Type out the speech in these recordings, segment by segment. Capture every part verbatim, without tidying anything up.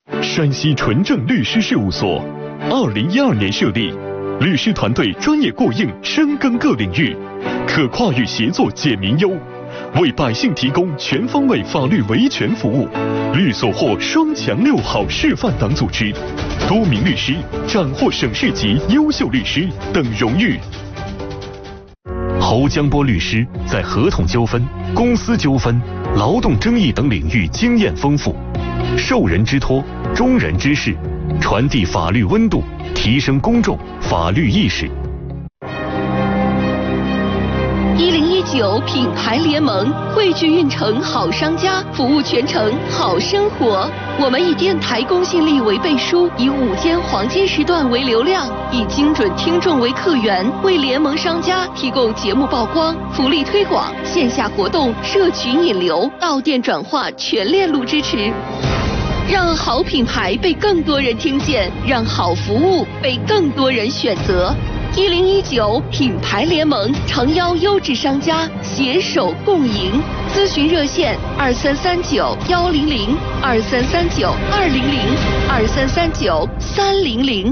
山西纯正律师事务所，二零一二年设立，律师团队专业过硬，深耕各领域，可跨域协作解民忧，为百姓提供全方位法律维权服务。律所获双强六好示范党组织，多名律师斩获省市级优秀律师等荣誉。侯江波律师在合同纠纷、公司纠纷、劳动争议等领域经验丰富，受人之托，忠人之事，传递法律温度，提升公众法律意识。 一零一九品牌联盟汇聚运城好商家，服务全城好生活。我们以电台公信力为背书，以午间黄金时段为流量，以精准听众为客源，为联盟商家提供节目曝光、福利推广、线下活动、社群引流、到店转化全链路支持。让好品牌被更多人听见，让好服务被更多人选择。一零一九品牌联盟诚邀优质商家携手共赢，咨询热线二三三九幺零零二三三九二零零二三三九三零零。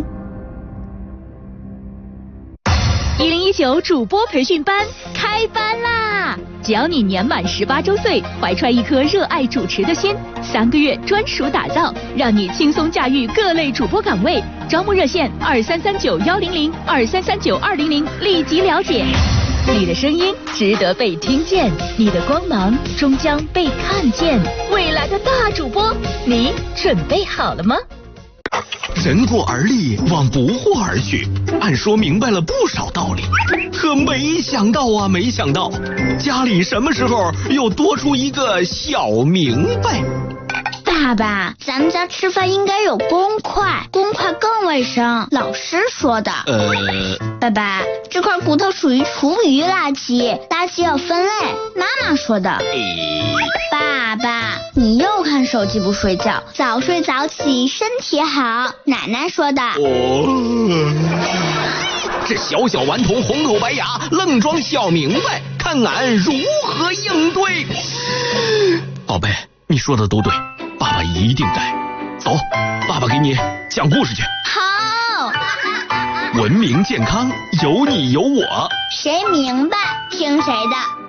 一零一九主播培训班开班啦！只要你年满十八周岁，怀揣一颗热爱主持的心，三个月专属打造，让你轻松驾驭各类主播岗位。招募热线二三三九幺零零二三三九二零零，立即了解。你的声音值得被听见，你的光芒终将被看见。未来的大主播，你准备好了吗？ 人过而立，往不惑而去，按说明白了不少道理，可没想到啊，没想到家里什么时候又多出一个小明白。 爸爸，咱们家吃饭应该有公筷，公筷更卫生，老师说的。 呃， 爸爸，这块骨头属于厨余垃圾，垃圾要分类，妈妈说的。 诶， 爸爸，你又看手机不睡觉，早睡早起身体好，奶奶说的。 哦，这小小顽童红口白牙，愣装小明白，看俺如何应对。宝贝，你说的都对，爸爸一定改。走，爸爸给你讲故事去。 好。 文明健康，有你有我。 谁明白听谁的。